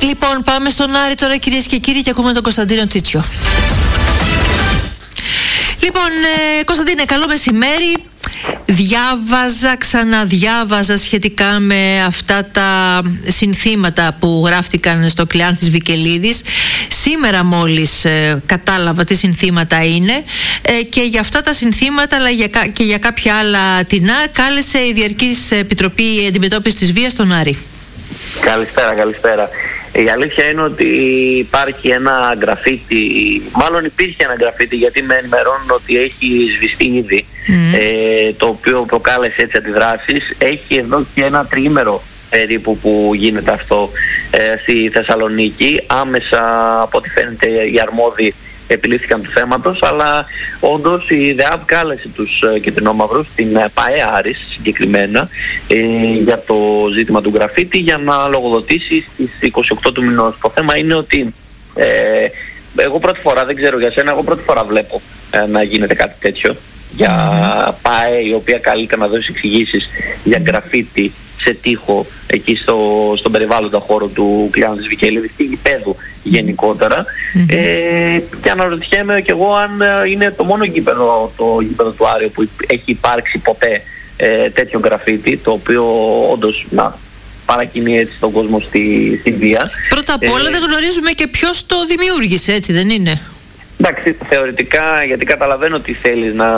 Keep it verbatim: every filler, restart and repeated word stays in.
Λοιπόν, πάμε στον Άρη τώρα, κυρίες και κύριοι, και ακούμε τον Κωνσταντίνο Τσίτσιο. Λοιπόν, ε, Κωνσταντίνε, καλό μεσημέρι. Διάβαζα, ξαναδιάβαζα σχετικά με αυτά τα συνθήματα που γράφτηκαν στο Κλεάνθης Βικελίδης. Σήμερα μόλις ε, κατάλαβα τι συνθήματα είναι, ε, και για αυτά τα συνθήματα, αλλά για, και για κάποια άλλα τεινά, κάλεσε η Διαρκής Επιτροπή Αντιμετώπισης της Βίας τον Άρη. Καλησπέρα, καλησπέρα. Η αλήθεια είναι ότι υπάρχει ένα γραφίτι, μάλλον υπήρχε ένα γραφίτι, γιατί με ενημερώνουν ότι έχει σβηστεί ήδη, mm. ε, το οποίο προκάλεσε έτσι αντιδράσεις. Έχει εδώ και ένα τριήμερο περίπου που γίνεται αυτό ε, στη Θεσσαλονίκη. Άμεσα, από ό,τι φαίνεται, οι αρμόδιοι επιλύθηκαν του θέματος, αλλά όντως η ΔΕΑΒ κάλεσε τους ε, κεντρινόμαυρους, την ε, ΠΑΕ Άρης συγκεκριμένα, ε, για το ζήτημα του γραφίτι, για να λογοδοτήσει στις είκοσι οκτώ του μηνός. Το θέμα είναι ότι ε, εγώ πρώτη φορά, δεν ξέρω για σένα, εγώ πρώτη φορά βλέπω ε, να γίνεται κάτι τέτοιο για ΠΑΕ, η οποία καλείται να δώσει εξηγήσεις για γραφίτι σε τοίχο εκεί στο, στον περιβάλλοντα χώρο του Κλεάνθης Βικελίδης και γηπέδου γενικότερα. Mm-hmm. Ε, και αναρωτιέμαι κι εγώ αν είναι το μόνο γήπεδο, το γήπεδο του Άρη που έχει υπάρξει ποτέ ε, τέτοιο γραφίτι, το οποίο όντως να παρακινεί έτσι τον κόσμο στη, στη βία. Πρώτα απ' όλα ε, δεν γνωρίζουμε και ποιος το δημιούργησε, έτσι δεν είναι? Εντάξει, θεωρητικά, γιατί καταλαβαίνω τι θέλεις να